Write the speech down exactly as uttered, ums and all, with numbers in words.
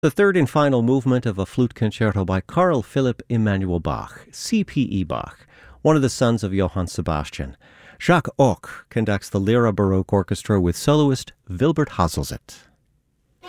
The third and final movement of a flute concerto by Carl Philipp Emanuel Bach, C P E Bach, one of the sons of Johann Sebastian. Jacques Ock conducts the Lyra Baroque Orchestra with soloist Wilbert Haselzet.